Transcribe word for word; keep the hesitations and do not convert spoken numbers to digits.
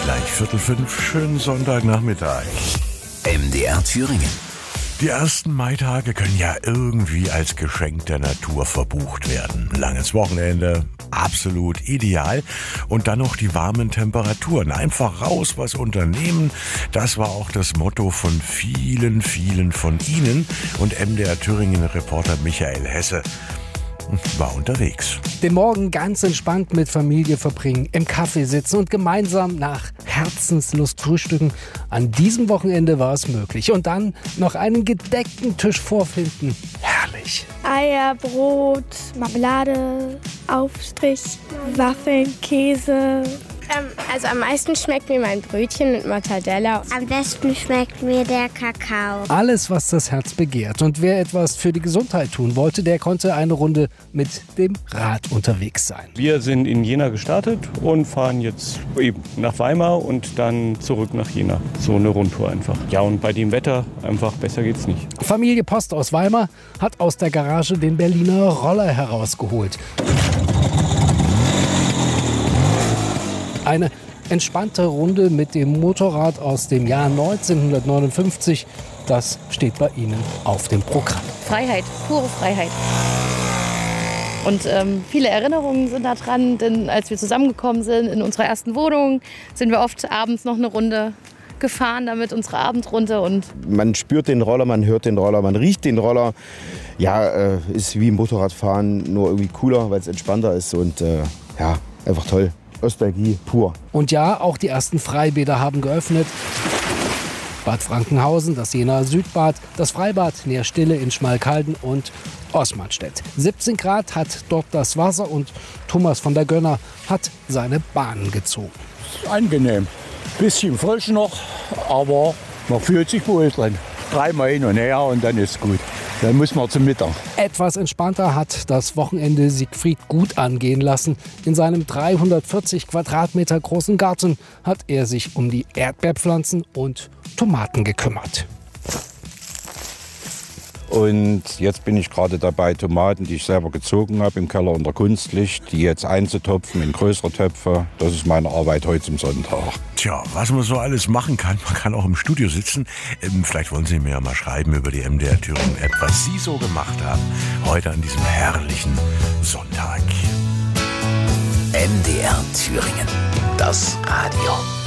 Gleich Viertel fünf, schönen Sonntagnachmittag. M D R Thüringen. Die ersten Maitage können ja irgendwie als Geschenk der Natur verbucht werden. Langes Wochenende, absolut ideal. Und dann noch die warmen Temperaturen. Einfach raus, was unternehmen. Das war auch das Motto von vielen, vielen von Ihnen. Und M D R Thüringen-Reporter Michael Hesse war unterwegs. Den Morgen ganz entspannt mit Familie verbringen, im Café sitzen und gemeinsam nach Herzenslust frühstücken. An diesem Wochenende war es möglich. Und dann noch einen gedeckten Tisch vorfinden. Herrlich. Eier, Brot, Marmelade, Aufstrich, Waffeln, Käse. Ähm, also am meisten schmeckt mir mein Brötchen mit Mortadella. Am besten schmeckt mir der Kakao. Alles, was das Herz begehrt. Und wer etwas für die Gesundheit tun wollte, der konnte eine Runde mit dem Rad unterwegs sein. Wir sind in Jena gestartet und fahren jetzt eben nach Weimar und dann zurück nach Jena. So eine Rundtour einfach. Ja, und bei dem Wetter einfach besser geht's nicht. Familie Post aus Weimar hat aus der Garage den Berliner Roller herausgeholt. Eine entspannte Runde mit dem Motorrad aus dem Jahr neunzehnhundertneunundfünfzig, das steht bei Ihnen auf dem Programm. Freiheit, pure Freiheit. Und ähm, viele Erinnerungen sind da dran, denn als wir zusammengekommen sind in unserer ersten Wohnung, sind wir oft abends noch eine Runde gefahren, damit unsere Abendrunde. Und man spürt den Roller, man hört den Roller, man riecht den Roller. Ja, äh, ist wie Motorradfahren, nur irgendwie cooler, weil es entspannter ist und äh, ja, einfach toll. Nostalgie pur. Und ja, auch die ersten Freibäder haben geöffnet. Bad Frankenhausen, das Jenaer Südbad, das Freibad Neerstille in Schmalkalden und Osmanstedt. siebzehn Grad hat dort das Wasser und Thomas von der Gönner hat seine Bahnen gezogen. Angenehm. Bisschen frisch noch, aber man fühlt sich wohl drin. Dreimal hin und her und dann ist gut. Dann muss man zum Mittag. Etwas entspannter hat das Wochenende Siegfried gut angehen lassen. In seinem dreihundertvierzig Quadratmeter großen Garten hat er sich um die Erdbeerpflanzen und Tomaten gekümmert. Und jetzt bin ich gerade dabei, Tomaten, die ich selber gezogen habe im Keller unter Kunstlicht, die jetzt einzutopfen in größere Töpfe. Das ist meine Arbeit heute zum Sonntag. Tja, was man so alles machen kann. Man kann auch im Studio sitzen. Ähm, vielleicht wollen Sie mir ja mal schreiben über die M D R Thüringen App, was Sie so gemacht haben. Heute an diesem herrlichen Sonntag. M D R Thüringen. Das Radio.